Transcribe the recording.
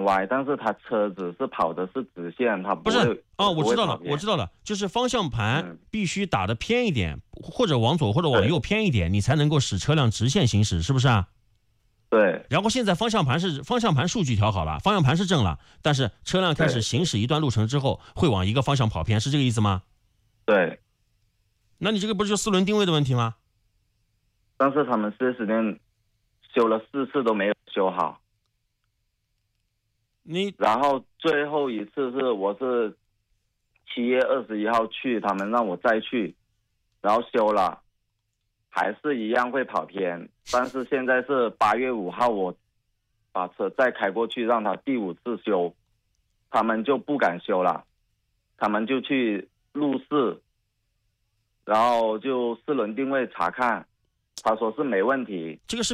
歪，但是他车子是跑的是直线，他不是哦，我知道了，我知道了。 了，就是方向盘必须打得偏一点，或者往左或者往右偏一点，你才能够使车辆直线行驶，是不是啊？ 对。 然后现在方向盘数据调好了，方向盘是正了，但是车辆开始行驶一段路程之后，会往一个方向跑偏，是这个意思吗？ 对。 那你这个不是就四轮定位的问题吗？ 但是他们4S店修了4次都没有修好。然后最后一次我是7月21号去，他们让我再去，然后修了，还是一样会跑偏。但是现在是8月5号，我把车再开过去，让他第5次修，他们就不敢修了，他们就去路试，然后就4轮定位查看，他说是没问题。 这个是